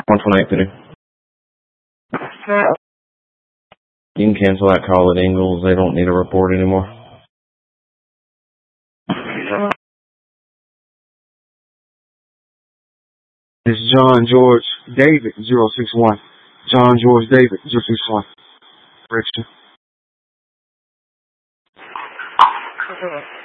128 today. You can cancel that call at Ingalls. They don't need a report anymore. This is John George David 061. John George David 061. Correction.